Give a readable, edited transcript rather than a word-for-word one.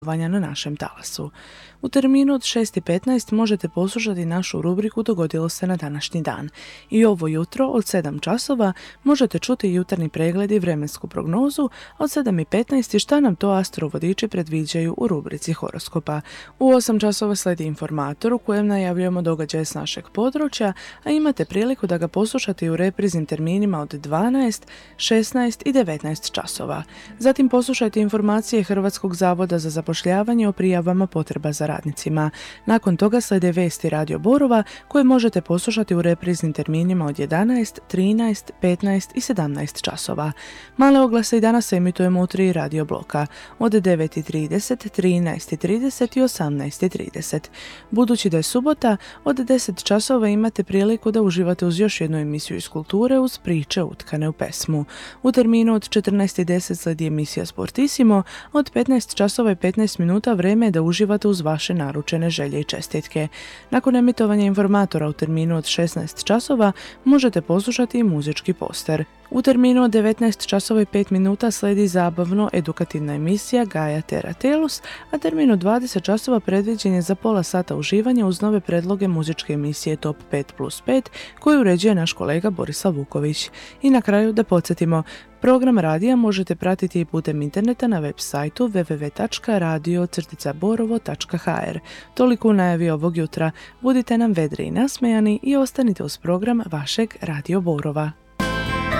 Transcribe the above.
na našem talasu. U terminu od 6:15 možete poslušati našu rubriku Dogodilo se na današnji dan. I ovo jutro od 7 časova možete čuti jutarnji pregled i vremensku prognozu, od 7:15 šta nam to astrovodiči predviđaju u rubrici horoskopa. U 8 časova sledi informator u kojem najavljujemo događaje s našeg područja, a imate priliku da ga poslušate i u repriznim terminima od 12, 16 i 19 časova. Zatim poslušajte informacije Hrvatskog zavoda za zapošljavanje o prijavama potreba za radnicima. Nakon toga slede vesti Radio Borova koje možete poslušati u repriznim terminima od 11, 13, 15 i 17 časova. Male oglase i danas emitujemo u 3 radio bloka od 9:30, 13:30 i 18:30. Budući da je subota, od 10 časova imate priliku da uživate uz još jednu emisiju iz kulture uz priče utkane u pesmu. U terminu od 14:10 sledi emisija Sportissimo, od 15 časova i 15 minuta vreme je da uživate uz vaše naručene želje i čestitke. Nakon emitovanja informatora u terminu od 16 časova možete poslušati i muzički poster. U terminu od 19 časova i 5 minuta sledi zabavno-edukativna emisija Gaja Terra Telus, a termin od 20 časova predviđen je za pola sata uživanja uz nove predloge muzičke emisije Top 5+5 koju uređuje naš kolega Borislav Vuković. I na kraju da podsjetimo, program radija možete pratiti i putem interneta na web sajtu www.radio-borovo.hr. Toliko u najavi ovog jutra. Budite nam vedri i nasmejani i ostanite uz program vašeg Radio Borova.